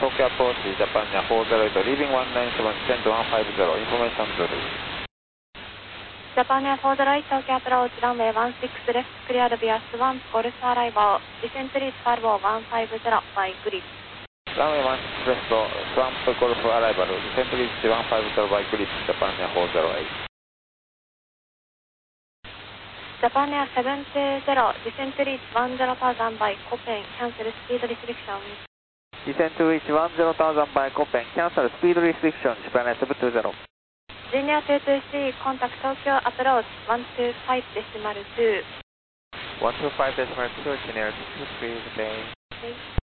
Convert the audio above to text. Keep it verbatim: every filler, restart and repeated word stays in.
Tokyo approach, Japan four zero eight, leaving one nine seven, descent one five zero, information Zulu. Japan four zero eight, Tokyo approach, runway one six left, cleared via Swan, Golf arrival, descent reach five oh one five zero by grip. Runway one six left, Swamp Golf arrival, descent reach one five zero by grip, Japan four zero eight. Japan Air seven two zero, descent reach one zero thousand by Copen, cancel speed restriction. Descent to reach one zero thousand by Copen, cancel speed restriction, Japan Air seven two zero. Junior two two three, contact Tokyo approach one two five decimal two. one two five decimal two, Junior two two three, good day. Okay.